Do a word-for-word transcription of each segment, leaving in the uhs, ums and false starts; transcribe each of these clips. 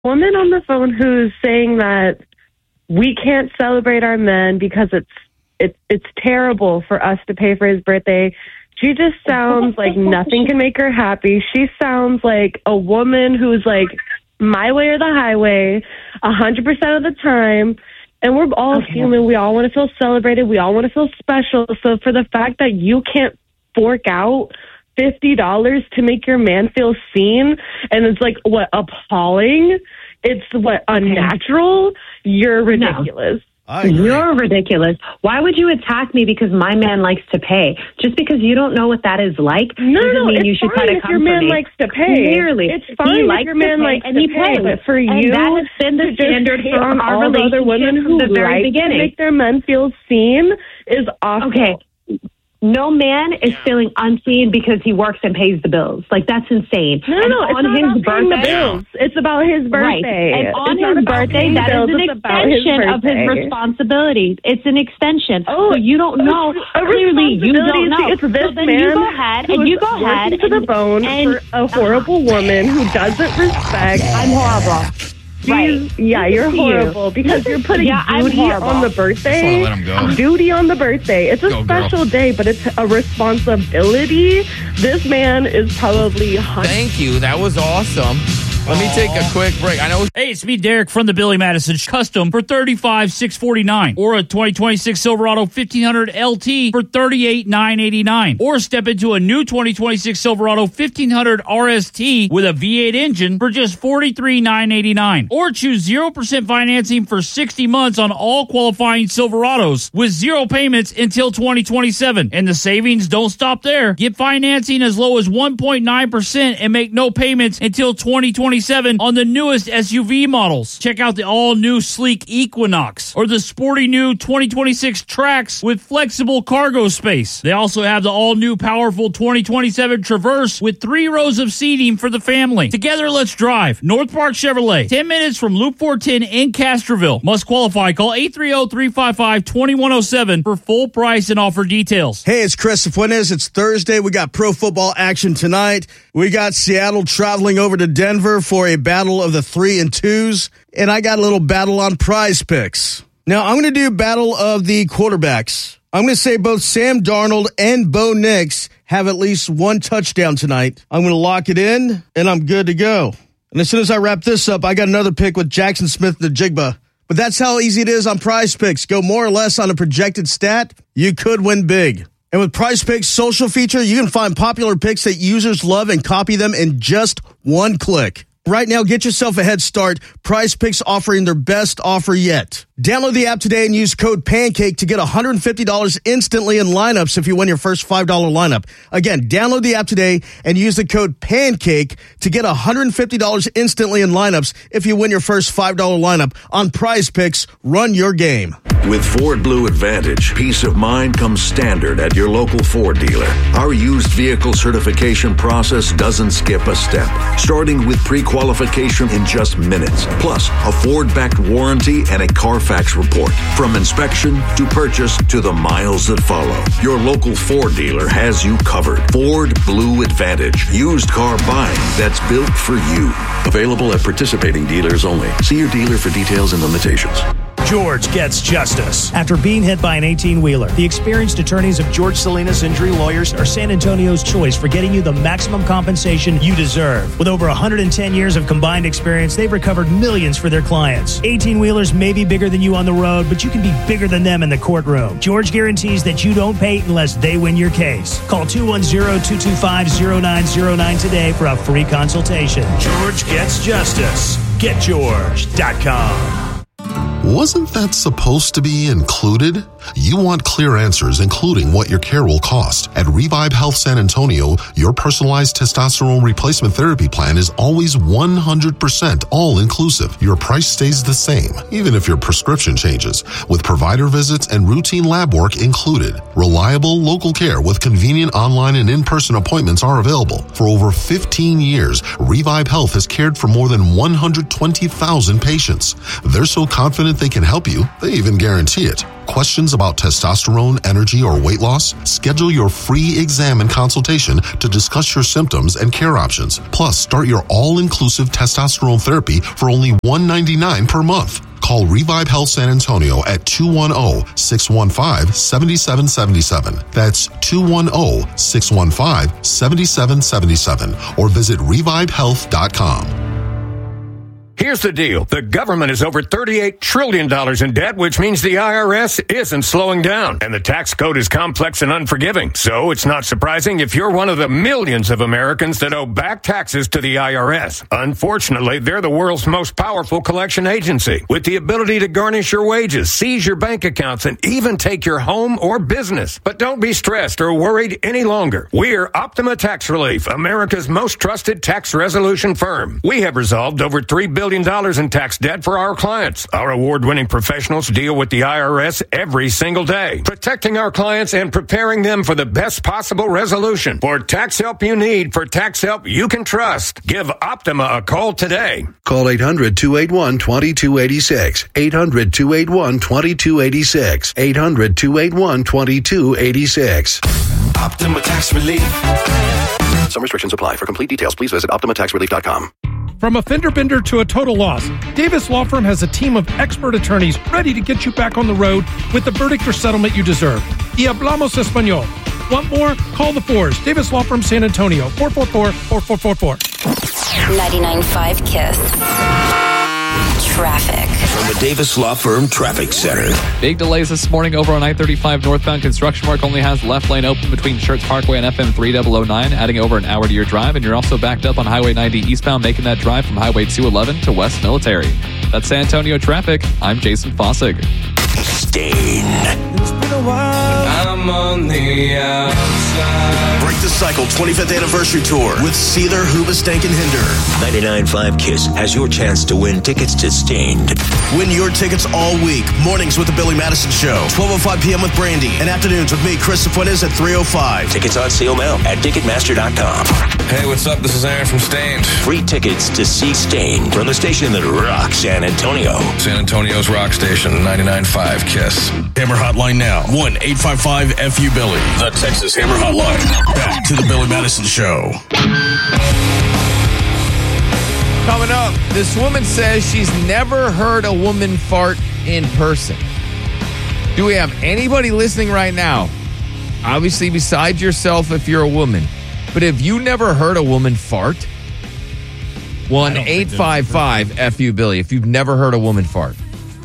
woman on the phone who's saying that we can't celebrate our men because it's it's it's terrible for us to pay for his birthday. She just sounds like nothing can make her happy. She sounds like a woman who's like my way or the highway a hundred percent of the time. And we're all okay. human. We all want to feel celebrated. We all want to feel special. So for the fact that you can't fork out fifty dollars to make your man feel seen, and it's like, what, appalling? It's what, unnatural? You're ridiculous. No. You're ridiculous. Why would you attack me because my man likes to pay? Just because you don't know what that is like no, doesn't no, mean it's you should fine try to if come your for man me. likes to pay. Clearly, it's fine he if likes your man to pay, likes and to he pay. pays. But for and you, that has been the standard to for on our all the other women relationship who from the very like beginning. to make their men feel seen is awful. Okay. No man is feeling unseen because he works and pays the bills. Like, that's insane. No, and no, on it's not his about paying the birthday, bills. It's about his birthday. Right. And on it's his birthday, that bills. is an it's extension of his responsibility. It's an extension. Oh, so you don't know. Clearly, you don't know. It's this so then man you go ahead and you go ahead to the and, bone and, for a horrible uh, woman who doesn't respect. I'm horrible. Right. Yeah, you're horrible you. because you're putting yeah, duty on the birthday. Let him go. Duty on the birthday. It's a go, special girl. day, but it's a responsibility. This man is probably... Thank you. That was awesome. Let me take a quick break. I know. Hey, it's me, Derek, from the Billy Madison Custom for thirty-five thousand six hundred forty-nine dollars, or a twenty twenty-six Silverado fifteen hundred L T for thirty-eight thousand nine hundred eighty-nine dollars, or step into a new twenty twenty-six Silverado fifteen hundred R S T with a V eight engine for just forty-three thousand nine hundred eighty-nine dollars, or choose zero percent financing for sixty months on all qualifying Silverados with zero payments until twenty twenty-seven. And the savings don't stop there. Get financing as low as one point nine percent and make no payments until twenty twenty-seven on the newest S U V models. Check out the all-new sleek Equinox or the sporty new twenty twenty-six Trax with flexible cargo space. They also have the all-new powerful twenty twenty-seven Traverse with three rows of seating for the family. Together, let's drive. North Park Chevrolet, ten minutes from Loop four ten in Castroville. Must qualify. Call eight three zero, three five five, two one zero seven for full price and offer details. Hey, it's Chris Fuentes. It's Thursday. We got pro football action tonight. We got Seattle traveling over to Denver for a battle of the three and twos, and I got a little battle on Prize Picks. Now, I'm going to do battle of the quarterbacks. I'm going to say both Sam Darnold and Bo Nix have at least one touchdown tonight. I'm going to lock it in, and I'm good to go. And as soon as I wrap this up, I got another pick with Jackson Smith and the Jigba. But that's how easy it is on Prize Picks. Go more or less on a projected stat. You could win big. And with Prize Picks' social feature, you can find popular picks that users love and copy them in just one click. Right now, get yourself a head start. Prize Picks offering their best offer yet. Download the app today and use code PANCAKE to get one hundred fifty dollars instantly in lineups if you win your first five dollars lineup. Again, download the app today and use the code PANCAKE to get one hundred fifty dollars instantly in lineups if you win your first five dollars lineup. On Prize Picks, run your game. With Ford Blue Advantage, peace of mind comes standard at your local Ford dealer. Our used vehicle certification process doesn't skip a step, starting with pre-qualification in just minutes, plus a Ford-backed warranty and a Carfax report. From inspection to purchase to the miles that follow, your local Ford dealer has you covered. Ford Blue Advantage, used car buying that's built for you. Available at participating dealers only. See your dealer for details and limitations. George gets justice. After being hit by an eighteen-wheeler, the experienced attorneys of George Salinas Injury Lawyers are San Antonio's choice for getting you the maximum compensation you deserve. With over one hundred ten years of combined experience, they've recovered millions for their clients. eighteen-wheelers may be bigger than you on the road, but you can be bigger than them in the courtroom. George guarantees that you don't pay unless they win your case. Call two one zero, two two five, zero nine zero nine today for a free consultation. George gets justice. get george dot com. Wasn't that supposed to be included? You want clear answers, including what your care will cost. At Revive Health San Antonio, your personalized testosterone replacement therapy plan is always one hundred percent all-inclusive. Your price stays the same, even if your prescription changes, with provider visits and routine lab work included. Reliable local care with convenient online and in-person appointments are available. For over fifteen years, Revive Health has cared for more than one hundred twenty thousand patients. They're so confident they can help you, they even guarantee it. Questions about testosterone, energy, or weight loss? Schedule your free exam and consultation to discuss your symptoms and care options. Plus, start your all-inclusive testosterone therapy for only one hundred ninety-nine dollars per month. Call Revive Health San Antonio at two one zero, six one five, seven seven seven seven. That's two one zero, six one five, seven seven seven seven. Or visit revive health dot com. Here's the deal. The government is over thirty-eight trillion dollars in debt, which means the I R S isn't slowing down. And the tax code is complex and unforgiving. So it's not surprising if you're one of the millions of Americans that owe back taxes to the I R S. Unfortunately, they're the world's most powerful collection agency, with the ability to garnish your wages, seize your bank accounts, and even take your home or business. But don't be stressed or worried any longer. We're Optima Tax Relief, America's most trusted tax resolution firm. We have resolved over three billion dollars in tax debt for our clients. Our award-winning professionals deal with the I R S every single day, protecting our clients and preparing them for the best possible resolution. For tax help you need, for tax help you can trust, give Optima a call today. Call eight hundred, two eight one, two two eight six. eight hundred, two eight one, two two eight six. eight hundred, two eight one, two two eight six. Optima Tax Relief. Some restrictions apply. For complete details, please visit optima tax relief dot com. From a fender bender to a total loss, Davis Law Firm has a team of expert attorneys ready to get you back on the road with the verdict or settlement you deserve. Y hablamos español. Want more? Call the Fours. Davis Law Firm San Antonio, four four four, four four four four. ninety-nine point five KISS. Traffic. From the Davis Law Firm Traffic Center. Big delays this morning over on I thirty-five northbound. Construction work only has left lane open between Schertz Parkway and F M three thousand nine, adding over an hour to your drive. And you're also backed up on Highway ninety eastbound, making that drive from Highway two eleven to West Military. That's San Antonio traffic. I'm Jason Fossig. Stain. It's been a while. I'm on the outside. Break the Cycle twenty-fifth Anniversary Tour with Seether, Hoobastank, and Hinder. ninety-nine point five KISS has your chance to win tickets to Stained. Win your tickets all week. Mornings with the Billy Madison Show. twelve oh five p.m. with Brandy. And afternoons with me, Chris Fuentes at three oh five. Tickets on sale now at Ticketmaster dot com. Hey, what's up? This is Aaron from Stained. Free tickets to see Stained from the station that rocks San Antonio. San Antonio's rock station, ninety-nine point five KISS. Hammer Hotline now. one eight five five F U Billy. The Texas Hammer Hotline. Back to the Billy Madison Show. Coming up, this woman says she's never heard a woman fart in person. Do we have anybody listening right now? Obviously, besides yourself if you're a woman. But have you never heard a woman fart? one eight five five F U Billy if you've never heard a woman fart.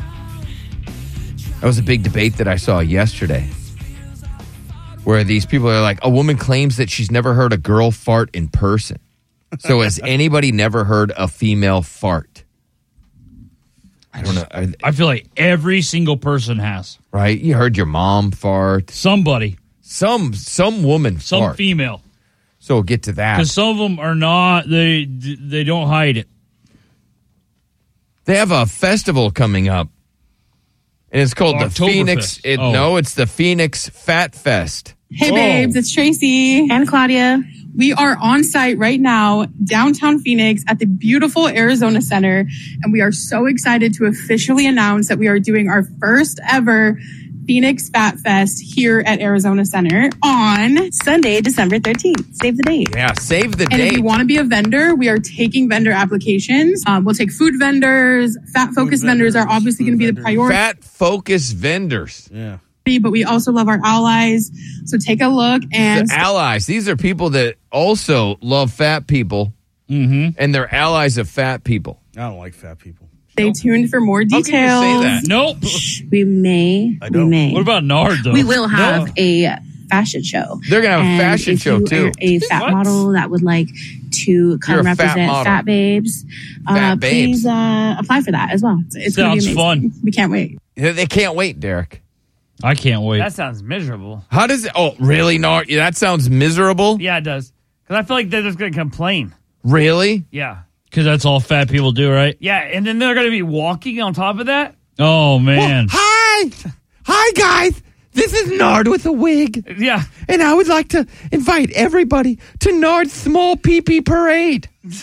That was a big debate that I saw yesterday, where these people are like, a woman claims that she's never heard a girl fart in person. So has anybody never heard a female fart? I don't know. I, I feel like every single person has. Right? You heard your mom fart. Somebody. Some some woman Some fart. female. So we'll get to that. Because some of them are not, they they don't hide it. They have a festival coming up. And it's called the Phoenix. It, oh. No, it's the Phoenix Fat Fest. Hey, babes, it's Tracy and Claudia. We are on site right now, downtown Phoenix at the beautiful Arizona Center. And we are so excited to officially announce that we are doing our first ever Phoenix Fat Fest here at Arizona Center on Sunday, December thirteenth. Save the date. Yeah, save the and date. And if you want to be a vendor, we are taking vendor applications. Um, we'll take food vendors. Fat focused vendors, vendors are obviously going to be the priority. Fat focused vendors. Yeah. But we also love our allies. So take a look. And the allies. These are people that also love fat people. Mm-hmm. And they're allies of fat people. I don't like fat people. Stay tuned for more details. How can you say that? Nope. We may. I don't. We may. What about Nard, though? We will have no. a fashion show. They're going to have and a fashion if show, you too. Are a fat what? model that would like to come You're a represent fat, fat babes, fat uh, babes. please uh, apply for that as well. It's, it's Sounds be fun. We can't wait. They can't wait, Derek. I can't wait. That sounds miserable. How does it? Oh, really, Nard? That sounds miserable? Yeah, it does. Because I feel like they're just going to complain. Really? Yeah. Because that's all fat people do, right? Yeah, and then they're going to be walking on top of that? Oh, man. Well, hi. Hi, guys. This is Nard with a wig. Yeah. And I would like to invite everybody to Nard's Small Pee Pee Parade.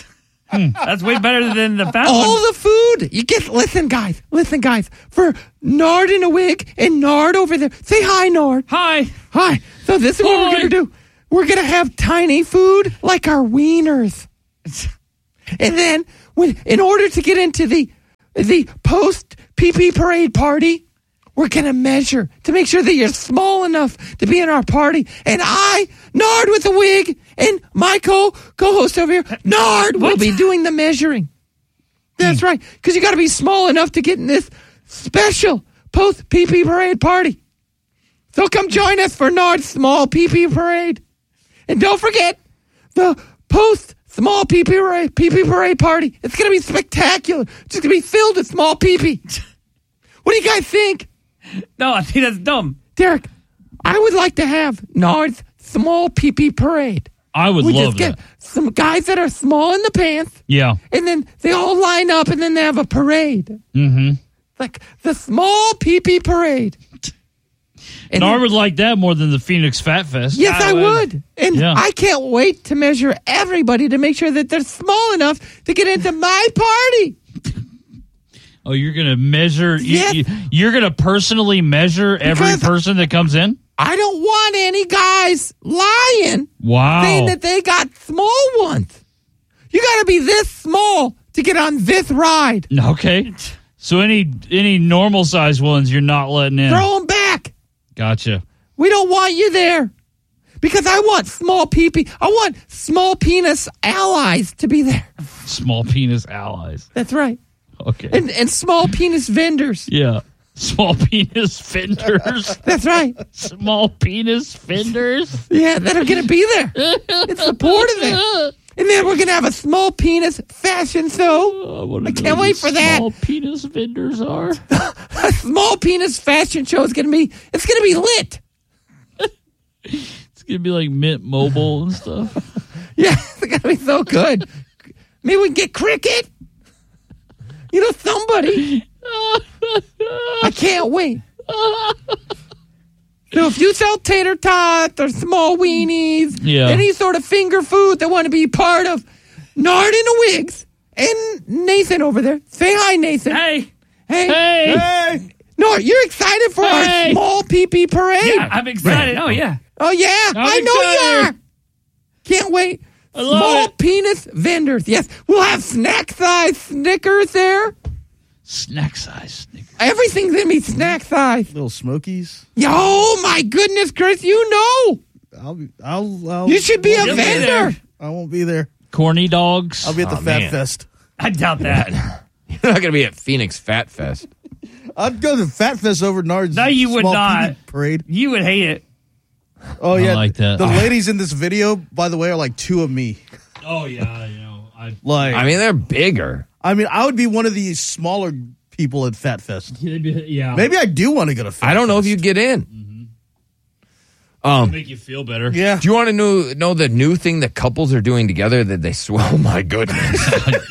That's way better than the fat All one. the food you get. Listen, guys. Listen, guys. For Nard in a wig and Nard over there. Say hi, Nard. Hi. Hi. So this is what Hi. we're gonna do. We're gonna have tiny food like our wieners, and then when, in order to get into the the post pee pee parade party, we're gonna measure to make sure that you're small enough to be in our party. And I, Nard with the wig, and my co co-host over here, Nard, will be doing the measuring. That's right, because you got to be small enough to get in this special post pee pee parade party. So come join us for Nard's small pee pee parade, and don't forget the post small pee pee parade pee pee parade party. It's gonna be spectacular. It's just gonna be filled with small pee pee. What do you guys think? No, I think that's dumb. Derek, I would like to have Nard's small pee pee parade. I would we love just get that. some guys that are small in the pants, Yeah. and then they all line up, and then they have a parade, Mm-hmm. like the small pee pee parade. And Nard then- would like that more than the Phoenix Fat Fest. yes, I would, and Yeah. I can't wait to measure everybody to make sure that they're small enough to get into my party. Oh, you're going to measure? you- Yes. You, you're going to personally measure every Because- person that comes in? I don't want any guys lying, Wow. saying that they got small ones. You got to be this small to get on this ride. Okay. So any any normal size ones you're not letting in. Throw them back. Gotcha. We don't want you there because I want small pee-pee. I want small penis allies to be there. Small penis allies. That's right. Okay. And and small penis vendors. Yeah. Small penis fenders. That's right. Small penis fenders. Yeah, that are going to be there. It's supportive there. And then we're going to have a small penis fashion show. I can't wait for that. Small penis vendors are. A small penis fashion show is going to be, it's going to be lit. It's going to be like Mint Mobile and stuff. Yeah, it's going to be so good. Maybe we can get Cricket. You know, somebody. I can't wait. So if you sell tater tots or small weenies, Yeah. any sort of finger food that want to be part of Nard in the Wigs and Nathan over there, say hi, Nathan. Hey. Hey. Hey. Hey. Nard, you're excited for Hey. our small pee-pee parade? Yeah, I'm excited. Oh, yeah. Oh, yeah. I know you excited. are. Can't wait. I love Small it. penis vendors. Yes, we'll have snack size Snickers there. Snack size Snickers. Everything's gonna be snack size. Little Smokies. Yo, oh my goodness, Chris, you know. I'll be. I'll. I'll You should be a You'll be vendor. there. I won't be there. Corny dogs. I'll be at the Oh, Fat man. Fest. I doubt that. You're not gonna be at Phoenix Fat Fest. I'd go to the Fat Fest over Nard's. No, you would small not. pee-pee parade. You would hate it. Oh yeah, I like that. The ladies in this video, by the way, are like two of me. Oh yeah, you know. I Like, I mean, they're bigger. I mean, I would be one of these smaller people at Fat Fest. yeah. Maybe I do want to go to Fat I don't know if Fest. you'd get in. Um, Make you feel better. Yeah. do you want to know know the new thing that couples are doing together that they swear? Oh my goodness!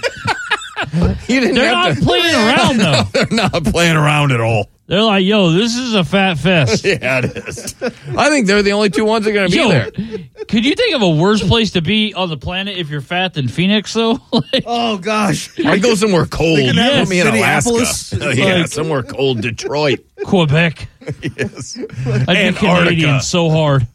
You didn't They're have not to- playing around though. They're not playing around at all. They're like, yo, this is a fat fest. Yeah, it is. I think they're the only two ones that are going to be Yo, there. could you think of a worse place to be on the planet if you're fat than Phoenix, though? Like, Oh gosh. I'd go somewhere cold. They could have Put me in Minneapolis. Alaska. Oh, yeah, Like- somewhere cold. Detroit. Quebec. Yes. I'd be Antarctica. Canadian so hard.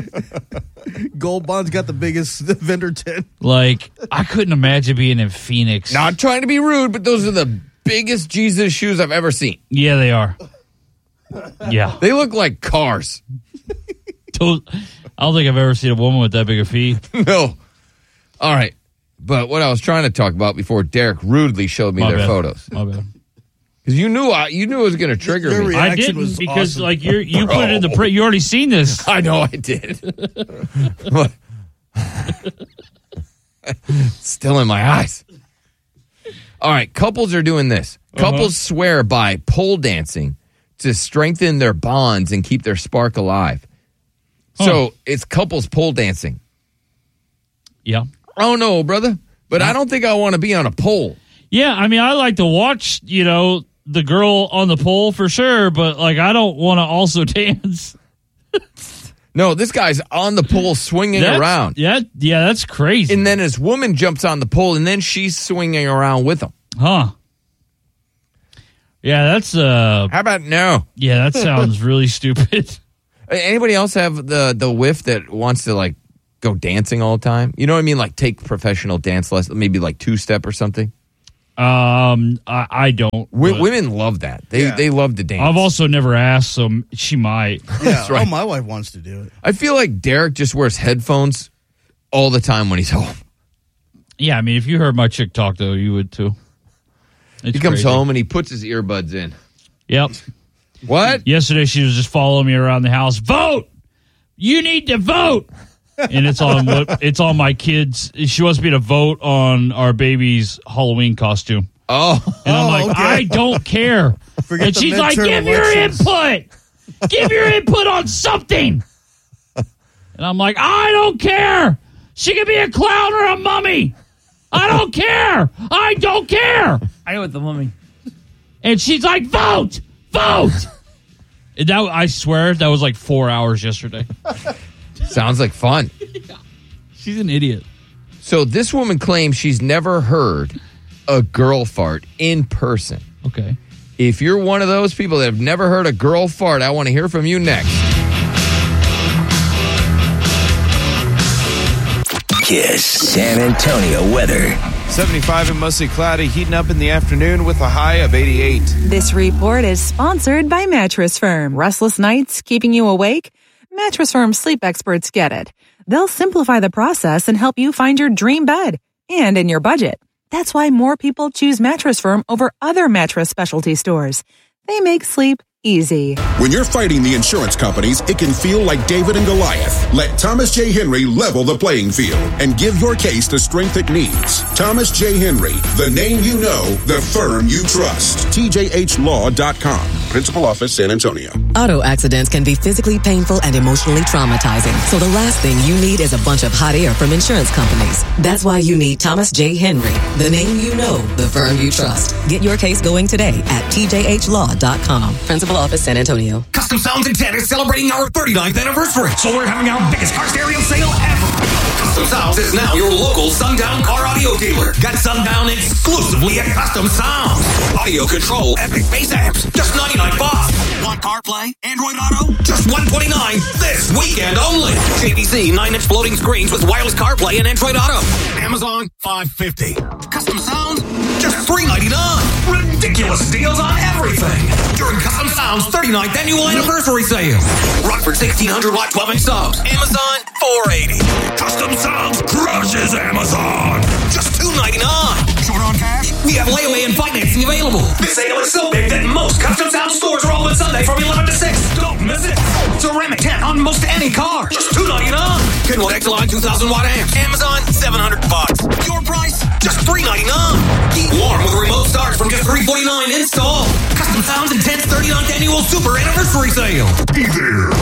Gold Bond's got the biggest vendor tent. Like, I couldn't imagine being in Phoenix. Not trying to be rude, but those are the biggest Jesus shoes I've ever seen. Yeah, they are. Yeah. They look like cars. Those- I don't think I've ever seen a woman with that big a feet. No. All right. But what I was trying to talk about before Derek rudely showed me My their bad. photos. My bad. Because you knew I, you knew it was going to trigger Your me. reaction I didn't was because, awesome. like, you're, you put it in the pre. You already seen this. I know I did. But- Still in my eyes. All right, couples are doing this. Couples Uh-huh. swear by pole dancing to strengthen their bonds and keep their spark alive. Huh. So it's couples pole dancing. Yeah. I don't know, brother, but I don't think I want to be on a pole. Yeah, I mean, I like to watch, you know, the girl on the pole for sure, but, like, I don't want to also dance. No, this guy's on the pole swinging That's- around. Yeah, yeah, that's crazy. And then his woman jumps on the pole, and then she's swinging around with him. Huh. Yeah, that's uh. How about no? Yeah, that sounds really stupid. Anybody else have the the whiff that wants to like go dancing all the time? You know what I mean? Like take professional dance lessons, maybe like two step or something. Um, I, I don't. W- but women love that. They Yeah. they love to dance. I've also never asked, so she might. Yeah, right. oh, my wife wants to do it. I feel like Derek just wears headphones all the time when he's home. Yeah, I mean, if you heard my chick talk, though, you would too. It's he comes crazy. home and he puts his earbuds in. Yep. What? Yesterday, she was just following me around the house. Vote! You need to vote! And it's on what it's on my kids. She wants me to vote on our baby's Halloween costume. Oh. And I'm like, okay. I don't care. Forget And the she's like, midterm give your elections." input. Give your input on something. And I'm like, I don't care. She could be a clown or a mummy. I don't care. I don't care. I know what the mummy. And she's like, vote, vote. And that, I swear, that was like four hours yesterday. Sounds like fun. She's an idiot. So this woman claims she's never heard a girl fart in person. Okay. If you're one of those people that have never heard a girl fart, I want to hear from you next. Kiss San Antonio weather. seventy-five and mostly cloudy, heating up in the afternoon with a high of eighty-eight. This report is sponsored by Mattress Firm. Restless nights keeping you awake? Mattress Firm sleep experts get it. They'll simplify the process and help you find your dream bed and in your budget. That's why more people choose Mattress Firm over other mattress specialty stores. They make sleep easy. When you're fighting the insurance companies, it can feel like David and Goliath. Let Thomas J. Henry level the playing field and give your case the strength it needs. Thomas J. Henry, the name you know, the firm you trust. T J H law dot com. Principal Office, San Antonio. Auto accidents can be physically painful and emotionally traumatizing. So the last thing you need is a bunch of hot air from insurance companies. That's why you need Thomas J. Henry, the name you know, the firm you trust. Get your case going today at T J H law dot com. Principal Office, San Antonio. Custom Sounds in ten is celebrating our thirty-ninth anniversary, so we're having our biggest car stereo sale ever. Custom Sounds is now your local Sundown car audio dealer. Get Sundown exclusively at Custom Sounds. Audio control, epic bass amps, just ninety-nine bucks. Want CarPlay, Android Auto? Just one twenty-nine this weekend only. J V C nine-inch floating screens with wireless CarPlay and Android Auto. Amazon five fifty. Custom Sounds just three ninety-nine. Ridiculous deals on everything during Custom Sounds thirty-ninth annual anniversary sale. Rockford sixteen hundred watt twelve inch subs. Amazon four eighty. Custom Sounds crushes Amazon. Just two ninety-nine. Short on cash? We have layaway and financing available. This sale is so big that most Custom Sounds stores are open Sunday from eleven to six. Don't miss it. Ceramic ten on most any car. Just two ninety-nine. Kenwood X-Line two thousand watt amps. Amazon seven hundred bucks. Your price? Just three ninety-nine. Keep warm with remote starts from just three forty-nine install. Custom Sounds and ten's thirty-ninth annual super anniversary sale. Be there.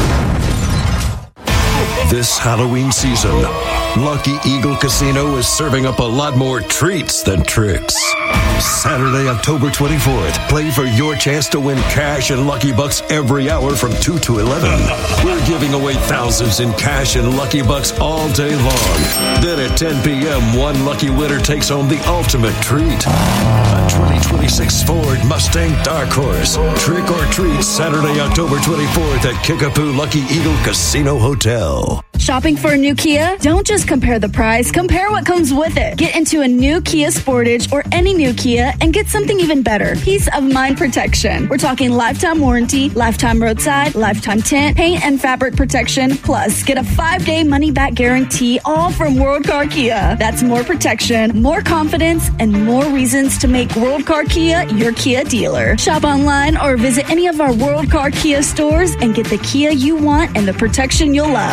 This Halloween season, Lucky Eagle Casino is serving up a lot more treats than tricks. Saturday, October twenty-fourth, play for your chance to win cash and Lucky Bucks every hour from two to eleven. We're giving away thousands in cash and Lucky Bucks all day long. Then at ten p.m., one lucky winner takes home the ultimate treat. A twenty twenty-six Ford Mustang Dark Horse. Trick or treat Saturday, October twenty-fourth at Kickapoo Lucky Eagle Casino Hotel. Shopping for a new Kia? Don't just compare the price, compare what comes with it. Get into a new Kia Sportage or any new Kia and get something even better. Peace of mind protection. We're talking lifetime warranty, lifetime roadside, lifetime tint, paint and fabric protection, plus get a five-day money-back guarantee, all from World Car Kia. That's more protection, more confidence, and more reasons to make World Car Kia your Kia dealer. Shop online or visit any of our World Car Kia stores and get the Kia you want and the protection you'll love.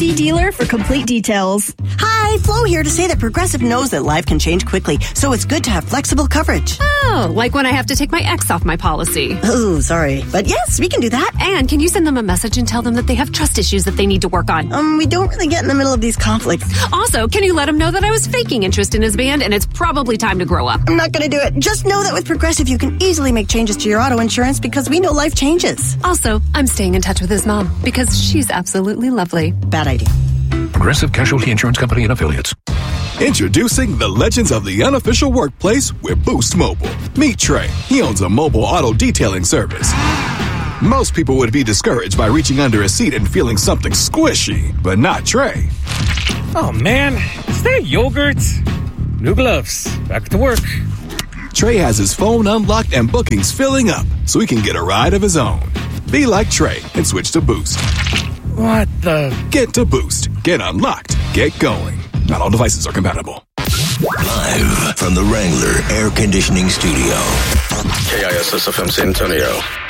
See dealer for complete details. Hi, Flo here to say that Progressive knows that life can change quickly, so it's good to have flexible coverage. Oh, like when I have to take my ex off my policy. Oh, sorry. But yes, we can do that. And can you send them a message and tell them that they have trust issues that they need to work on? Um, we don't really get in the middle of these conflicts. Also, can you let him know that I was faking interest in his band and it's probably time to grow up? I'm not going to do it. Just know that with Progressive, you can easily make changes to your auto insurance because we know life changes. Also, I'm staying in touch with his mom because she's absolutely lovely. Bad idea. Progressive Casualty Insurance Company and Affiliates. Introducing the legends of the unofficial workplace with Boost Mobile. Meet Trey. He owns a mobile auto detailing service. Most people would be discouraged by reaching under a seat and feeling something squishy, but not Trey. Oh man, is that yogurt? New gloves. Back to work. Trey has his phone unlocked and bookings filling up so he can get a ride of his own. Be like Trey and switch to Boost. What the? Get to Boost. Get unlocked. Get going. Not all devices are compatible. Live from the Wrangler Air Conditioning Studio. K I S S F M San Antonio.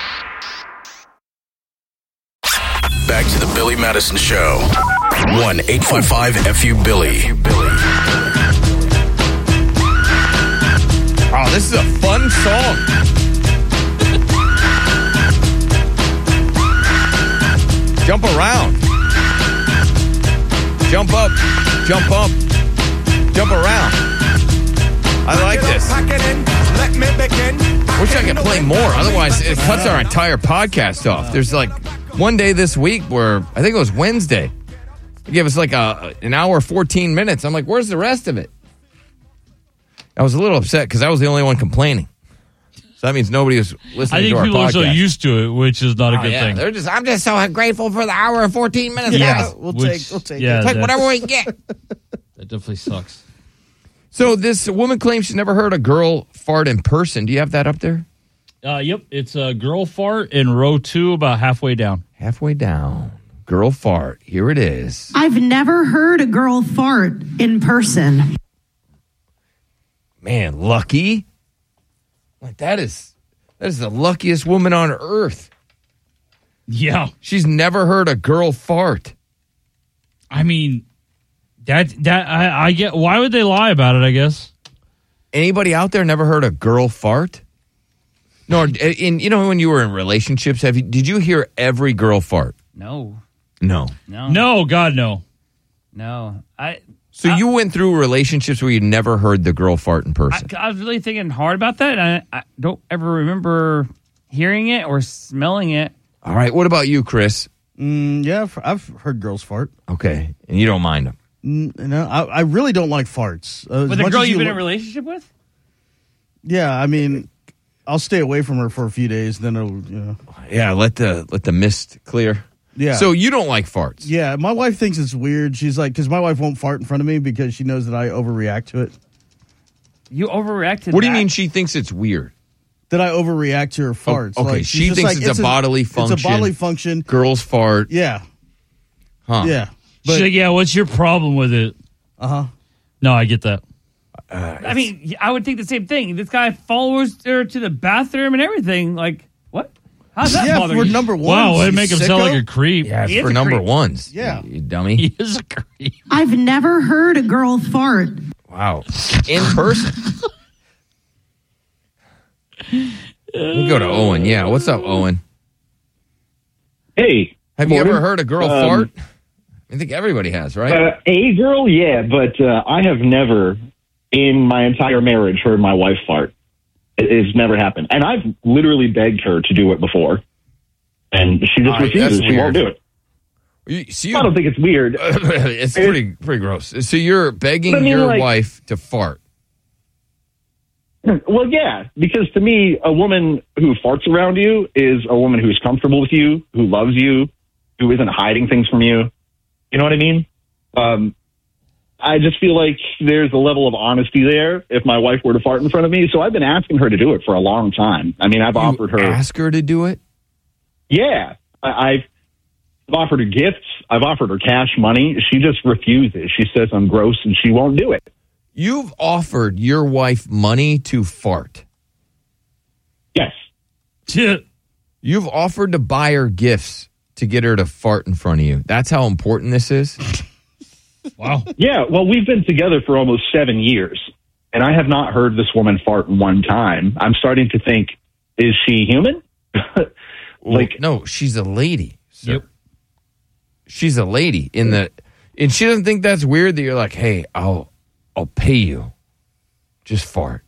Back to the Billy Madison Show. one eight five five F U Billy. Oh, this is a fun song. Jump around. Jump up. Jump up. Jump around. I like this. Wish I could play more. Otherwise, it cuts our entire podcast off. There's like one day this week where I think it was Wednesday. They gave us like a an hour, fourteen minutes. I'm like, where's the rest of it? I was a little upset because I was the only one complaining. So that means nobody was listening I think to our people podcast. are so used to it, which is not a Oh, good yeah. thing. They're just, I'm just so grateful for the hour and fourteen minutes. Yeah, guys. We'll which- take, we'll take yeah, it. Take that- whatever we can get. That definitely sucks. So this woman claims she's never heard a girl fart in person. Do you have that up there? Uh, yep, it's a girl fart in row two, about halfway down. Halfway down. Girl fart. Here it is. I've never heard a girl fart in person. Man, lucky. Like that is that is the luckiest woman on earth. Yeah. She's never heard a girl fart. I mean, that that I, I get. Why would they lie about it? I guess. Anybody out there never heard a girl fart? No, in you know when you were in relationships, have you, did you hear every girl fart? No. No. No. No, God, no. No. I. So I, you went through relationships where you never heard the girl fart in person. I, I was really thinking hard about that, and I, I don't ever remember hearing it or smelling it. All right. What about you, Chris? Mm, yeah, I've- I've heard girls fart. Okay, and you don't mind them. Mm, no, I, I really don't like farts. Uh, as With a much girl as you've you been in a lo- relationship with? Yeah, I mean, I'll stay away from her for a few days, then it'll, you know. Yeah, let the let the mist clear. Yeah. So you don't like farts? Yeah, my wife thinks it's weird. She's like, because my wife won't fart in front of me because she knows that I overreact to it. You overreact to What do you that? mean she thinks it's weird? That I overreact to her farts. okay, Like, she she's just thinks like, it's a bodily function. It's a bodily function. Girls fart. Yeah. Huh. Yeah. She's like, yeah, what's your problem with it? Uh huh. No, I get that. I mean, I would think the same thing. This guy follows her to the bathroom and everything. Like, what? How's that Yeah, bother for you? number one. Wow, you it'd make him sound sicko. like a creep. Yeah, it's He is for a number creep. ones. Yeah. You dummy. He is a creep. I've never heard a girl fart. Wow. In person. We go to Owen. Yeah. What's up, Owen? Hey. Have you morning. ever heard a girl Um, fart? I think everybody has, right? Uh, a girl, yeah, but uh, I have never, in my entire marriage, heard my wife fart. It, it's never happened. And I've literally begged her to do it before. And she just All right, refuses. that's She won't weird. do it. You, so you, I don't think it's weird. it's pretty pretty gross. So you're begging I mean, your like- wife to fart. Well, yeah, because to me, a woman who farts around you is a woman who's comfortable with you, who loves you, who isn't hiding things from you. You know what I mean? Um, I just feel like there's a level of honesty there if my wife were to fart in front of me. So I've been asking her to do it for a long time. I mean, I've You offered her. ask her to do it? Yeah, I, I've offered her gifts. I've offered her cash money. She just refuses. She says I'm gross and she won't do it. You've offered your wife money to fart. Yes. You've offered to buy her gifts to get her to fart in front of you. That's how important this is? Wow. Yeah, well, we've been together for almost seven years, and I have not heard this woman fart one time. I'm starting to think, is she human? Like, no, she's a lady. So Yep. She's a lady in the, and she doesn't think that's weird that you're like, hey, I'll, I'll pay you. Just fart.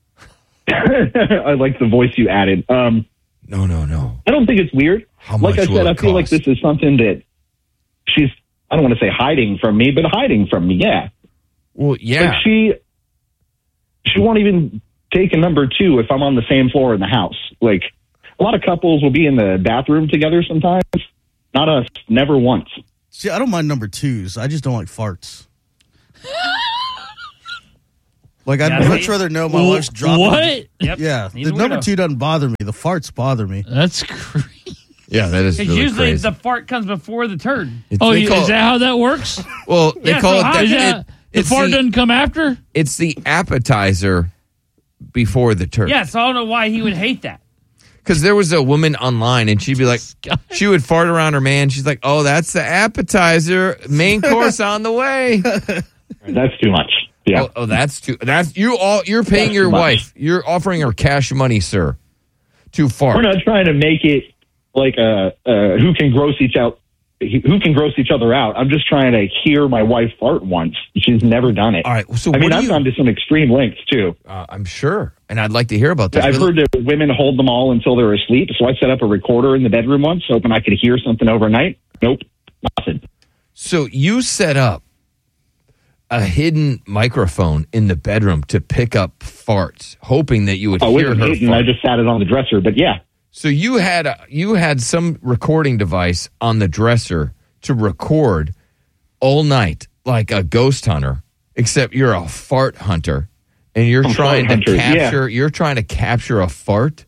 I like the voice you added. Um, no, no, no. I don't think it's weird. How like much I will said, it I feel like cost? this is something that she's, I don't want to say hiding from me, but hiding from me, yeah. Well, yeah. Like she, she won't even take a number two if I'm on the same floor in the house. Like, a lot of couples will be in the bathroom together sometimes. Not us. Never once. See, I don't mind number twos. I just don't like farts. Like, I'd Yeah, much rather know my Wh- wife's dropping. what? Yep. Yeah, He's the a number weirdo. two doesn't bother me. The farts bother me. That's crazy. Yeah, that is Because really usually crazy. the fart comes before the turd. It's- Oh, they yeah, call- is that how that works? Well, they Yeah, call so it how- that. Is it- that the it's fart the- doesn't come after? It's the appetizer before the turd. Yeah, so I don't know why he would hate that. Because there was a woman online, and she'd be like, she would fart around her man. She's like, oh, that's the appetizer. Main course on the way. That's too much. Yeah. Oh, oh, that's too. That's you. All you're paying That's your too much. wife. You're offering her cash money, sir, to fart. We're not trying to make it like a, uh, who can gross each out, who can gross each other out. I'm just trying to hear my wife fart once. She's never done it. All right. So I what mean, do I've you- gone to some extreme lengths too. Uh, I'm sure, and I'd like to hear about this. I've But- heard that women hold them all until they're asleep. So I set up a recorder in the bedroom once, hoping I could hear something overnight. Nope, nothing. So you set up a hidden microphone in the bedroom to pick up farts, hoping that you would I hear wasn't her hating. fart. I just sat it on the dresser. But yeah, So you had a, you had some recording device on the dresser to record all night like a ghost hunter, except you're a fart hunter, and you're I'm a trying fart to hunter, yeah. capture. You're trying to capture a fart.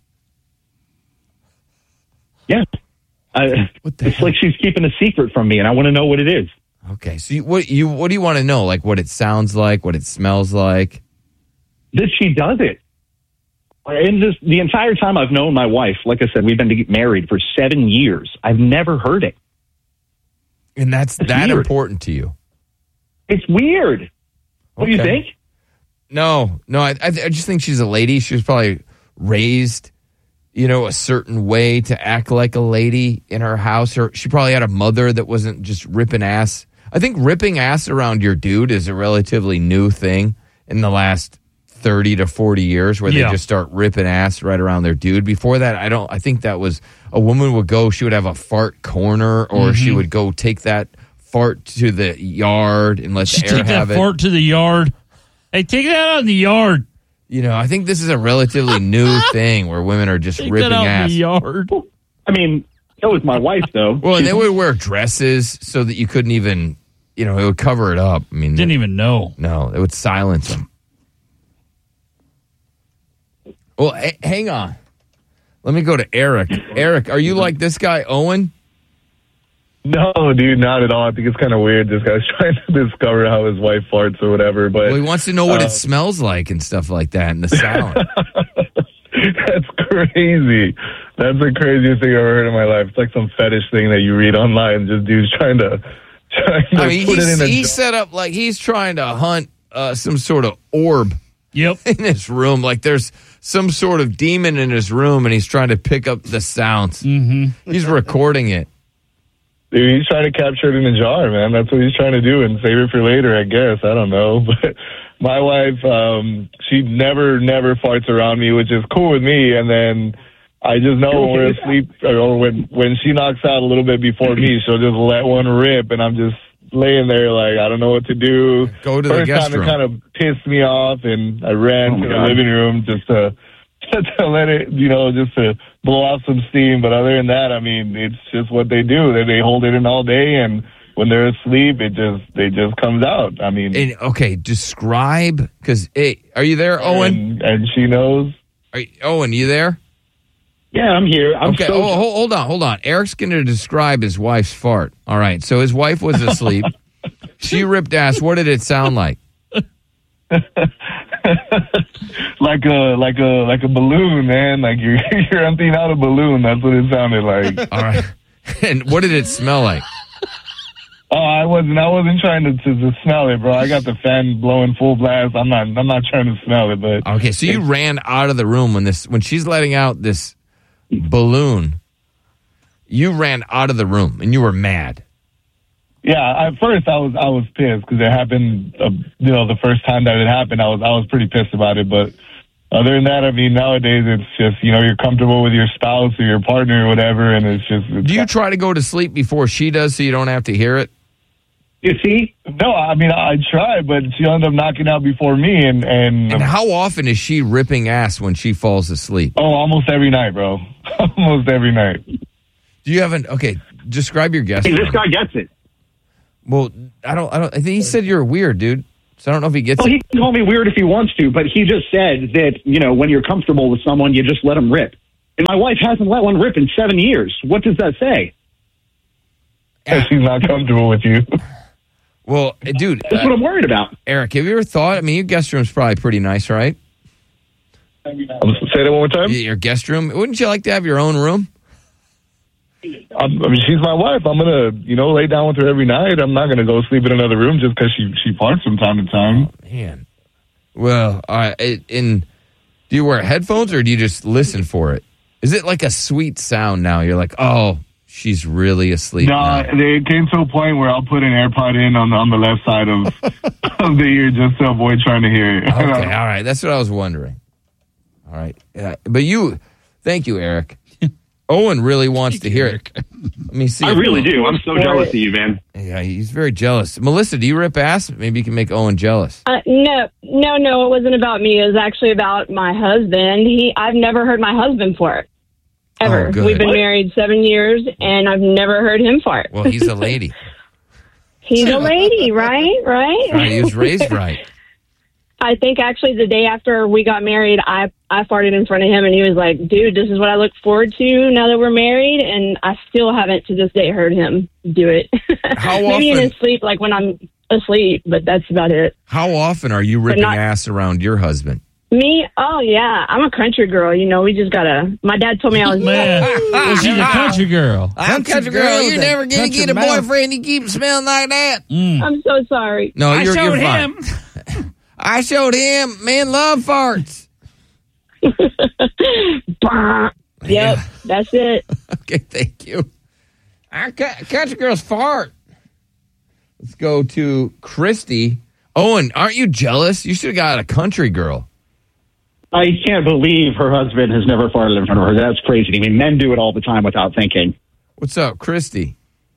yeah. I, What the it's hell? like she's keeping a secret from me, and I want to know what it is. Okay, so you, what you what do you want to know? Like what it sounds like, what it smells like. That she does it. And this, the entire time I've known my wife, like I said, we've been to get married for seven years. I've never heard it. And that's That's that weird. important to you. It's weird. What do you Okay. think? No, no, I, I I just think she's a lady. She was probably raised, you know, a certain way to act like a lady in her house. Or she probably had a mother that wasn't just ripping ass. I think ripping ass around your dude is a relatively new thing in the last thirty to forty years, where Yeah. they just start ripping ass right around their dude. Before that, I don't, I think that was a woman would go, she would have a fart corner, or she would go take that fart to the yard and let She the air take that have it. fart to the yard. Hey, take that out in the yard. You know, I think this is a relatively new thing where women are just Take ripping that out ass. in the yard. I mean, that was my wife, though. Well, and they would wear dresses so that you couldn't even, you know, it would cover it up. I mean, Didn't even know. no, it would silence them. Well, h- hang on. Let me go to Eric. Eric, are you like this guy, Owen? No, dude, not at all. I think it's kind of weird. This guy's trying to discover how his wife farts or whatever. But Well, he wants to know what uh, it smells like and stuff like that and the sound. That's crazy. That's the craziest thing I've ever heard in my life. It's like some fetish thing that you read online. Just dudes trying to, trying to I mean, put it he's, in a he jar. set up like he's trying to hunt uh, some sort of orb. Yep. In his room, like there's some sort of demon in his room, and he's trying to pick up the sounds. Mm-hmm. He's recording it. Dude, he's trying to capture it in a jar, man. That's what he's trying to do and save it for later, I guess. I don't know. But my wife, um, she never, never farts around me, which is cool with me. And then I just know when we're asleep or when, when she knocks out a little bit before me, she'll just let one rip. And I'm just laying there like, I don't know what to do. Go to the First guest time room. it kind of pissed me off, and I ran Oh, to my the God. living room just to, to let it, you know, just to blow off some steam. But other than that, I mean, it's just what they do. They, they hold it in all day, and when they're asleep, it just, it just comes out. I mean, And okay, describe because hey, are you there, Owen? and, and she knows. Are you, Owen, you there? Yeah, I'm here. I'm Okay. so Oh, hold, hold on, hold on. Eric's going to describe his wife's fart. All right. So his wife was asleep. She ripped ass. What did it sound like? like a like a like a balloon, man. Like you're you're emptying out a balloon. That's what it sounded like. All right. And what did it smell like? Oh, I wasn't. I wasn't trying to, to, to smell it, bro. I got the fan blowing full blast. I'm not. I'm not trying to smell it, but okay. So you ran out of the room when this when she's letting out this balloon. You ran out of the room and you were mad. Yeah, at first I was I was pissed because it happened. Uh, you know, the first time that it happened, I was I was pretty pissed about it. But other than that, I mean, nowadays it's just you know you're comfortable with your spouse or your partner or whatever, and it's just. It's Do you try to go to sleep before she does so you don't have to hear it? You see, no, I mean I try, but she'll end up knocking out before me, and and, and how often is she ripping ass when she falls asleep? Oh, almost every night, bro. Almost every night. Do you have an okay? Describe your guest. Hey, this guy gets it. Well, I don't. I don't. I think he said you're weird, dude. So I don't know if he gets well, it. He can call me weird if he wants to, but he just said that you know when you're comfortable with someone, you just let them rip. And my wife hasn't let one rip in seven years. What does that say? That she's not comfortable with you. Well, dude, that's uh, what I'm worried about. Eric, have you ever thought? I mean, your guest room's probably pretty nice, right? Say that one more time. Your guest room. Wouldn't you like to have your own room? I mean, she's my wife. I'm gonna, you know, lay down with her every night. I'm not gonna go sleep in another room just because she she parts from time to time. Oh, man. Well, uh, in do you wear headphones or do you just listen for it? Is it like a sweet sound now? You're like, oh. She's really asleep. No, now. It came to a point where I'll put an AirPod in on the on the left side of, of the ear just to avoid trying to hear it. Okay, all right. That's what I was wondering. All right. Uh, but you, thank you, Eric. Owen really wants to hear it. Let me see. I really do. I'm so jealous of you, man. Yeah, he's very jealous. Melissa, do you rip ass? Maybe you can make Owen jealous. Uh, no, no, no. It wasn't about me. It was actually about my husband. He, I've never heard my husband fart. Ever. Oh, We've been what? married seven years, and I've never heard him fart. Well, he's a lady. He's a lady, right? Right? Right, he was raised right. I think actually the day after we got married, I, I farted in front of him, and he was like, dude, this is what I look forward to now that we're married, and I still haven't to this day heard him do it. How Maybe often? in his sleep, like when I'm asleep, but that's about it. How often are you ripping not- ass around your husband? Me? Oh, yeah. I'm a country girl. You know, we just gotta... My dad told me I was... Man, well, she's a country girl. I'm country girl. You're never going to get a boyfriend. You keep smelling like that. Mm. I'm so sorry. No, I you're, showed you're fine. him. I showed him. Men love farts. Bah. Yep, that's it. Okay, thank you. Our cu- country girls fart. Let's go to Christy. Owen, aren't you jealous? You should have got a country girl. I can't believe her husband has never farted in front of her. That's crazy. I mean, men do it all the time without thinking. What's up, Christy?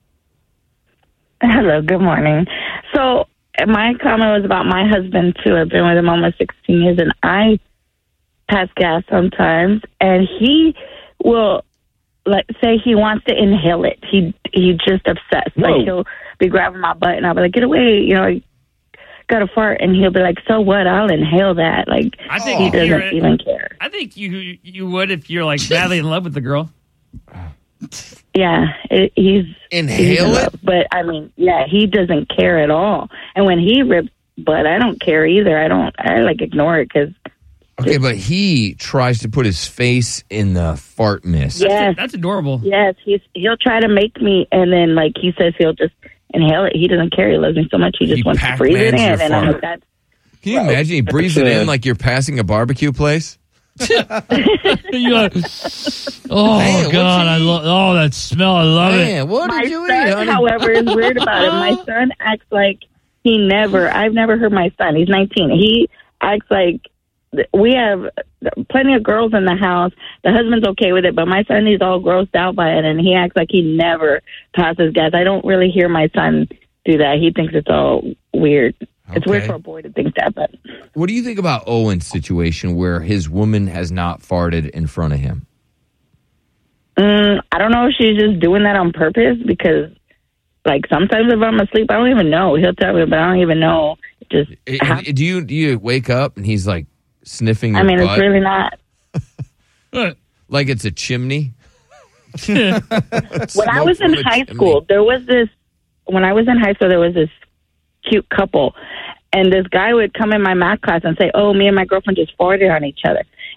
Hello, good morning. So my comment was about my husband, too. I've been with him almost sixteen years, and I pass gas sometimes, and he will, like, say he wants to inhale it. He he just obsessed. Whoa. Like, he'll be grabbing my butt, and I'll be like, get away, you know, got a fart, and he'll be like, so what? I'll inhale that. Like, I think he if you're- doesn't even care. I think you you would if you're like madly in love with the girl. Yeah, it, he's inhale he's, it, but I mean, yeah, he doesn't care at all. And when he rips butt, I don't care either. I don't. I like ignore it because. Okay, but he tries to put his face in the fart mist. Yes, that's adorable. Yes, he's he'll try to make me, and then like he says he'll just inhale it. He doesn't care. He loves me so much. He just He wants to breathe it Pac-Mans in, your and I'm fart. like, that's. Can you imagine he breathes it in like you're passing a barbecue place? You're like, oh Man, what'd God, I love. Oh, that smell, I love Man, it. what my did you son, eat, honey? however, is weird about it. My son acts like he never. I've never heard my son. He's nineteen. He acts like we have plenty of girls in the house. The husband's okay with it, but my son is all grossed out by it, and he acts like he never passes gas. I don't really hear my son do that. He thinks it's all weird. It's weird Okay. for a boy to think that, but What do you think about Owen's situation where his woman has not farted in front of him? mm, I don't know if she's just doing that on purpose because, like, sometimes if I'm asleep, I don't even know. He'll tell me, but I don't even know. It just Eh, eh, Do you do you wake up and he's like sniffing your I mean, butt? it's really not. Like it's a chimney? When I Smoke was in from a high chimney. school, there was this. When I was in high school, there was this cute couple, and this guy would come in my math class and say, "Oh, me and my girlfriend just farted on each other,"